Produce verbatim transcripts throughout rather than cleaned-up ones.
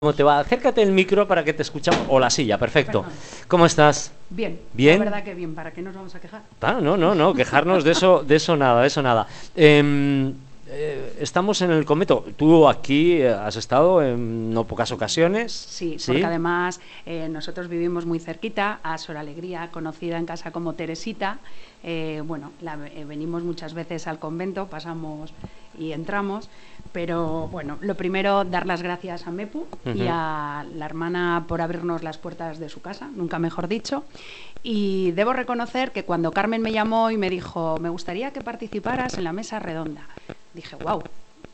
¿Cómo te va? Acércate el micro para que te escuchamos. O la silla, perfecto. Perdón. ¿Cómo estás? Bien. ¿Bien? La verdad que bien. ¿Para qué nos vamos a quejar? Ah, no, no, no. Quejarnos de eso, de eso nada, de eso nada. Eh, eh, estamos en el convento. Tú aquí has estado en no pocas ocasiones. Sí, ¿sí? Porque además eh, nosotros vivimos muy cerquita a Sor Alegría, conocida en casa como Teresita. Eh, bueno, la, eh, venimos muchas veces al convento, pasamos y entramos. Pero bueno, lo primero, dar las gracias a Mepu uh-huh. y a la hermana por abrirnos las puertas de su casa, nunca mejor dicho. Y debo reconocer que cuando Carmen me llamó y me dijo, me gustaría que participaras en la mesa redonda, dije, wow,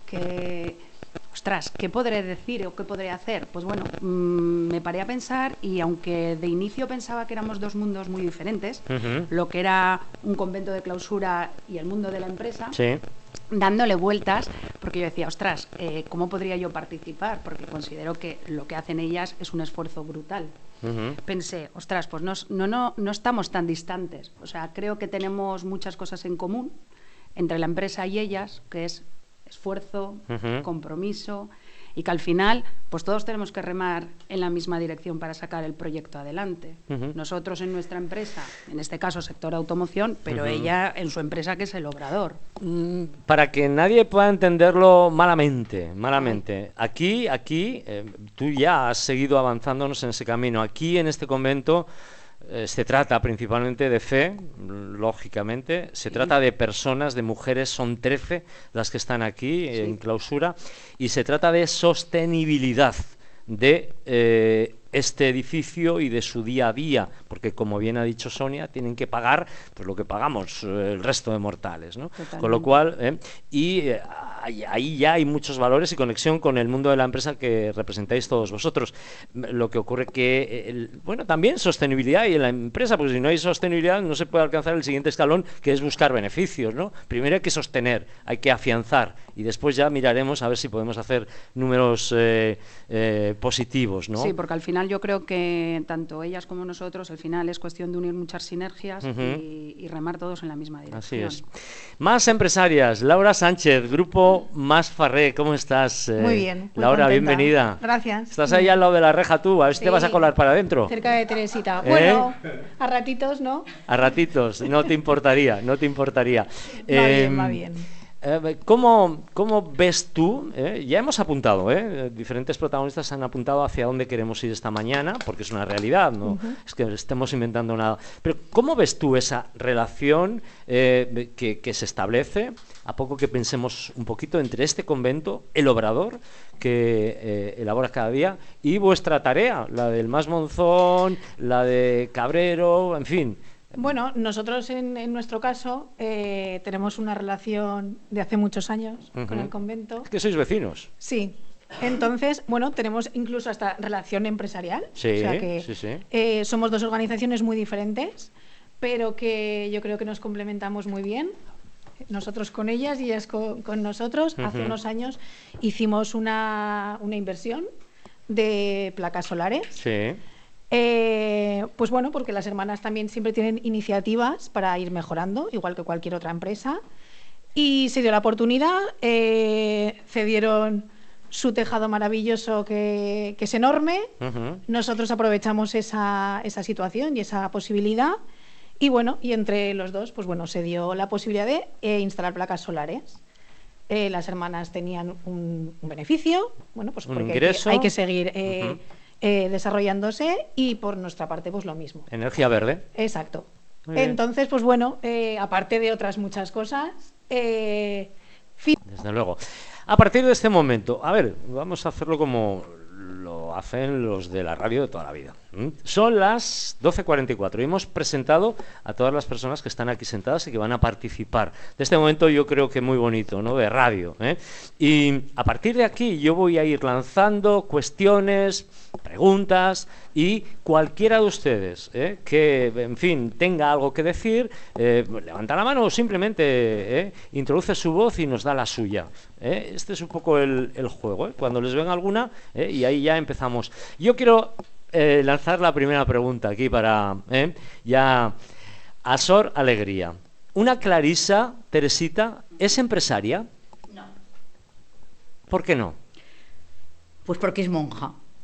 que, ostras, ¿qué podré decir o qué podré hacer? Pues bueno, mmm, me paré a pensar y aunque de inicio pensaba que éramos dos mundos muy diferentes, uh-huh. lo que era un convento de clausura y el mundo de la empresa, sí. dándole vueltas, porque yo decía, ostras, eh, ¿cómo podría yo participar? Porque considero que lo que hacen ellas es un esfuerzo brutal. Uh-huh. Pensé, ostras, pues no, no, no, no estamos tan distantes. O sea, creo que tenemos muchas cosas en común entre la empresa y ellas, que es esfuerzo, uh-huh. compromiso, y que al final, pues todos tenemos que remar en la misma dirección para sacar el proyecto adelante. Uh-huh. Nosotros en nuestra empresa, en este caso sector automoción, pero uh-huh. ella en su empresa que es el Obrador. Mm, para que nadie pueda entenderlo malamente, malamente. Aquí, aquí, eh, tú ya has seguido avanzándonos en ese camino. Aquí en este convento Eh, se trata principalmente de fe, lógicamente, se sí. trata de personas, de mujeres, son trece las que están aquí sí. en clausura, y se trata de sostenibilidad de eh, este edificio y de su día a día, porque como bien ha dicho Sonia, tienen que pagar pues lo que pagamos eh, el resto de mortales, ¿no? Con lo cual, eh, y eh, ahí ya hay muchos valores y conexión con el mundo de la empresa que representáis todos vosotros. Lo que ocurre que, el, bueno, también sostenibilidad y en la empresa, porque si no hay sostenibilidad no se puede alcanzar el siguiente escalón, que es buscar beneficios, ¿no? Primero hay que sostener, hay que afianzar, y después ya miraremos a ver si podemos hacer números eh, eh, positivos, ¿no? Sí, porque al final yo creo que tanto ellas como nosotros, al final es cuestión de unir muchas sinergias uh-huh. y, y remar todos en la misma dirección. Así es. Más empresarias. Laura Sánchez, Grupo Mas Farré, ¿cómo estás? Muy bien. Muy Laura, contenta. Bienvenida. Gracias. Estás ahí al lado de la reja tú, a ver si sí. te vas a colar para adentro. Cerca de Teresita. ¿Eh? Bueno, a ratitos, ¿no? A ratitos, no te importaría, no te importaría. Va eh, bien, va bien. Eh, ¿cómo, ¿Cómo ves tú? Eh, ya hemos apuntado, ¿eh? diferentes protagonistas han apuntado hacia dónde queremos ir esta mañana, porque es una realidad, no uh-huh. es que estemos inventando nada. Pero ¿cómo ves tú esa relación eh, que, que se establece, a poco que pensemos un poquito, entre este convento, el Obrador, que eh, elabora cada día, y vuestra tarea, la del Mas Monzón, la de Cabrero, en fin? Bueno, nosotros en, en nuestro caso eh, tenemos una relación de hace muchos años uh-huh. con el convento. Es que sois vecinos. Sí. Entonces, bueno, tenemos incluso hasta relación empresarial. Sí, o sea que, sí, sí. Eh, somos dos organizaciones muy diferentes, pero que yo creo que nos complementamos muy bien. Nosotros con ellas y ellas con, con nosotros. Uh-huh. Hace unos años hicimos una, una inversión de placas solares. Sí. Eh, pues bueno, porque las hermanas también siempre tienen iniciativas para ir mejorando, igual que cualquier otra empresa, y se dio la oportunidad, eh, cedieron su tejado maravilloso que, que es enorme. Uh-huh. Nosotros aprovechamos esa, esa situación y esa posibilidad, y bueno, y entre los dos, pues bueno, se dio la posibilidad de eh, instalar placas solares. Eh, las hermanas tenían un, un beneficio, bueno, pues porque un ingreso. Hay, que, hay que seguir eh, uh-huh. Eh, desarrollándose, y por nuestra parte pues lo mismo. Energía verde. Exacto. Entonces, pues bueno, eh, aparte de otras muchas cosas, eh, desde luego. A partir de este momento, a ver, vamos a hacerlo como lo hacen los de la radio de toda la vida. ¿Mm? Son las doce cuarenta y cuatro y hemos presentado a todas las personas que están aquí sentadas y que van a participar de este momento, yo creo que muy bonito, ¿no?, de radio, ¿eh? Y a partir de aquí yo voy a ir lanzando cuestiones, preguntas, y cualquiera de ustedes ¿eh? que, en fin, tenga algo que decir, eh, levanta la mano o simplemente ¿eh? introduce su voz y nos da la suya. ¿eh? Este es un poco el, el juego, ¿eh? Cuando les venga alguna, ¿eh? y ahí ya empezamos. Yo quiero eh, lanzar la primera pregunta aquí para ¿eh? ya a Sor Alegría. ¿Una Clarisa, Teresita, es empresaria? No. ¿Por qué no? Pues porque es monja.